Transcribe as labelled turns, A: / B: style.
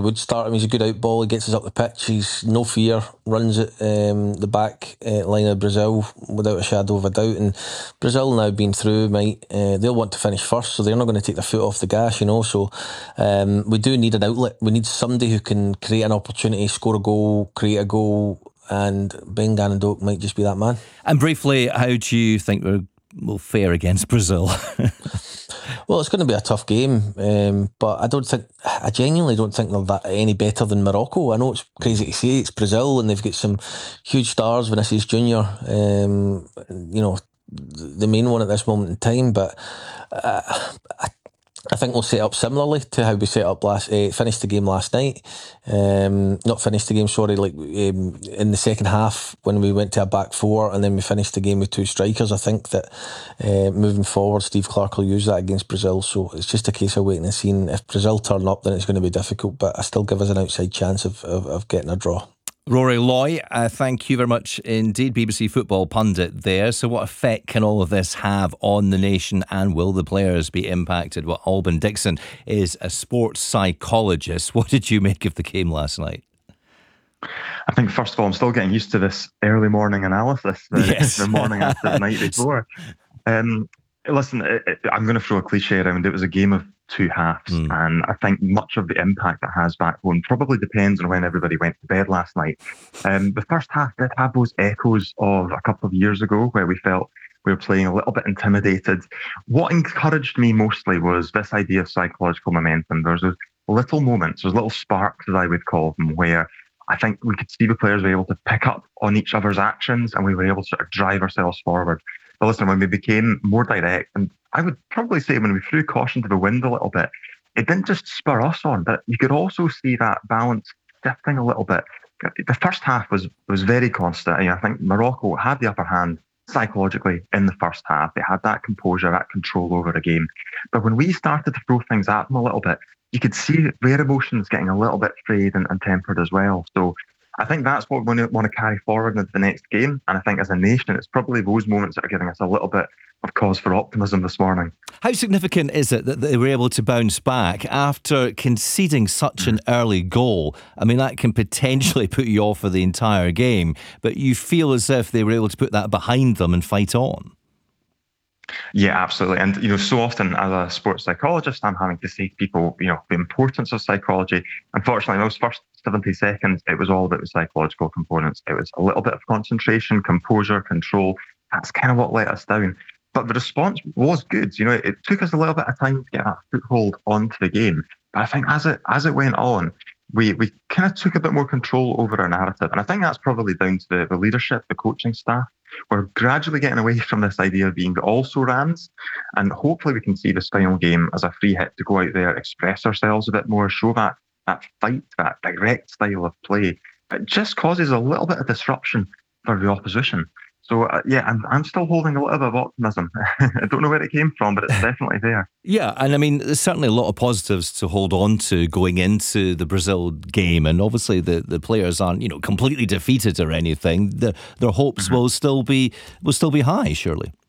A: would start him. He's a good out ball. He gets us up the pitch. He's no fear. Runs at the back line of Brazil without a shadow of a doubt. And Brazil now being through, they'll want to finish first, so they're not going to take their foot off the gas, So we do need an outlet. We need somebody who can create an opportunity, score a goal, create a goal, and Ben Gannon-Doak might just be that man.
B: And briefly, how do you think we'll fare against Brazil?
A: Well, it's going to be a tough game, but I genuinely don't think they're that any better than Morocco. I know it's crazy to say it's Brazil and they've got some huge stars, Vinicius Junior, the main one at this moment in time, but I think we'll set up similarly to how we set up finished the game last night. Not finished the game, sorry, in the second half when we went to a back four and then we finished the game with two strikers. I think that moving forward, Steve Clarke will use that against Brazil. So it's just a case of waiting and seeing. If Brazil turn up, then it's going to be difficult, but I still give us an outside chance of getting a draw.
B: Rory Loy, thank you very much indeed, BBC football pundit there. So what effect can all of this have on the nation, and will the players be impacted? Well, Alban Dixon is a sports psychologist. What did you make of the game last night?
C: I think, first of all, I'm still getting used to this early morning analysis, the morning after the night before. Listen, I'm going to throw a cliche around. It was a game of two halves, and I think much of the impact it has back home probably depends on when everybody went to bed last night. The first half did have those echoes of a couple of years ago where we felt we were playing a little bit intimidated. What encouraged me mostly was this idea of psychological momentum. There's those little moments, those little sparks, as I would call them, where I think we could see the players were able to pick up on each other's actions and we were able to sort of drive ourselves forward. But listen, when we became more direct, and I would probably say when we threw caution to the wind a little bit, it didn't just spur us on, but you could also see that balance shifting a little bit. The first half was very constant. I think Morocco had the upper hand psychologically in the first half. They had that composure, that control over the game. But when we started to throw things at them a little bit, you could see their emotions getting a little bit frayed and tempered as well. So I think that's what we want to carry forward into the next game. And I think as a nation, it's probably those moments that are giving us a little bit of cause for optimism this morning.
B: How significant is it that they were able to bounce back after conceding such an early goal? I mean, that can potentially put you off for the entire game, but you feel as if they were able to put that behind them and fight on.
C: Yeah, absolutely. And, so often as a sports psychologist, I'm having to say to people, the importance of psychology. Unfortunately, in those first 70 seconds, it was all about the psychological components. It was a little bit of concentration, composure, control. That's kind of what let us down. But the response was good. It took us a little bit of time to get that foothold onto the game. But I think as it went on, we kind of took a bit more control over our narrative. And I think that's probably down to the leadership, the coaching staff. We're gradually getting away from this idea of being the also-rans, and hopefully we can see this final game as a free hit to go out there, express ourselves a bit more, show that fight, that direct style of play. It just causes a little bit of disruption for the opposition. So, I'm still holding a little bit of optimism. I don't know where it came from, but it's definitely there.
B: Yeah, and I mean, there's certainly a lot of positives to hold on to going into the Brazil game. And obviously the players aren't, completely defeated or anything. Their hopes will still be high, surely.